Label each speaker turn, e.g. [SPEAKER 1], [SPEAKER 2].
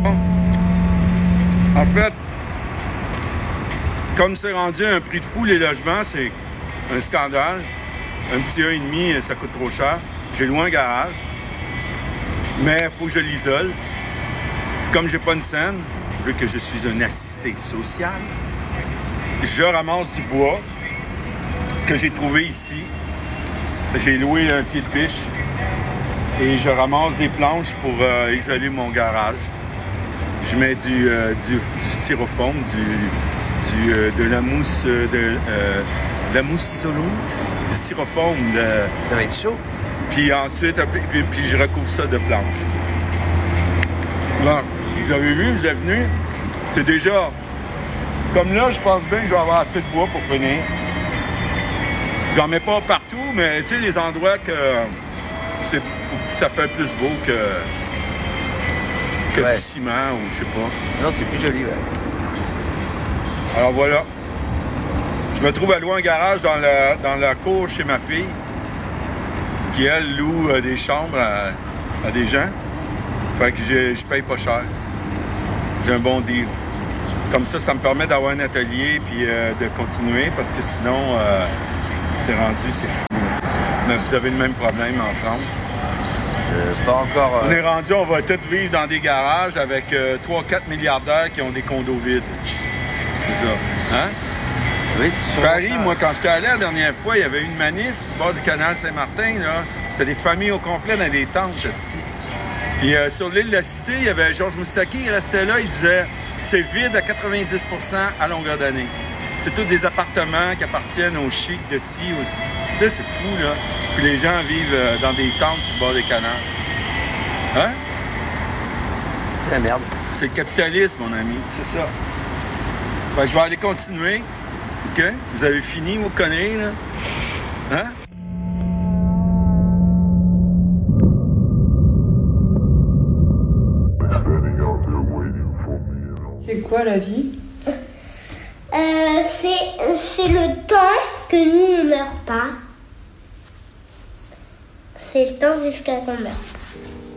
[SPEAKER 1] En fait, comme c'est rendu un prix de fou, les logements, c'est un scandale. Un petit 1,5, ça coûte trop cher. J'ai loué un garage, mais il faut que je l'isole. Comme j'ai pas une scène, vu que je suis un assisté social, je ramasse du bois que j'ai trouvé ici. J'ai loué un pied de biche et je ramasse des planches pour isoler mon garage. Je mets du styrofoam, de la mousse, de la mousse isolante, du styrofoam.
[SPEAKER 2] Ça va être chaud.
[SPEAKER 1] Puis ensuite, puis je recouvre ça de planches. Là, vous avez vu, vous êtes venu, c'est déjà... Comme là, je pense bien que je vais avoir assez de bois pour finir. J'en mets pas partout, mais tu sais, les endroits que ça fait plus beau que
[SPEAKER 2] Ouais.
[SPEAKER 1] du ciment ou je sais pas.
[SPEAKER 2] Non, c'est plus joli, ouais.
[SPEAKER 1] Alors voilà. Je me trouve à louer un garage dans la cour chez ma fille, qui, elle, loue des chambres à des gens. Fait que je paye pas cher. J'ai un bon deal. Comme ça me permet d'avoir un atelier puis de continuer, parce que sinon, c'est rendu, c'est fou. Mais vous avez le même problème en France.
[SPEAKER 2] Pas encore.
[SPEAKER 1] On est rendu, on va tous vivre dans des garages avec 3-4 milliardaires qui ont des condos vides. C'est ça. Hein?
[SPEAKER 2] Oui, c'est sûr.
[SPEAKER 1] Paris, moi, quand j'étais allé la dernière fois, il y avait une manif sur le bord du canal Saint-Martin, là. C'était des familles au complet dans des tentes, esti. Puis sur l'île de la Cité, il y avait Georges Moustaki, il restait là, il disait « C'est vide à 90 % à longueur d'année. C'est tous des appartements qui appartiennent aux chics de ci aussi. » Tu sais, c'est fou, là. Puis les gens vivent dans des tentes sur le bord des canals. Hein?
[SPEAKER 2] C'est la merde.
[SPEAKER 1] C'est le capitalisme, mon ami, c'est ça. Fait que je vais aller continuer. OK? Vous avez fini, vous connaissez, là? Hein?
[SPEAKER 3] C'est quoi la vie?
[SPEAKER 4] C'est le temps que nous, on meurt pas. C'est le temps jusqu'à qu'on meurt pas.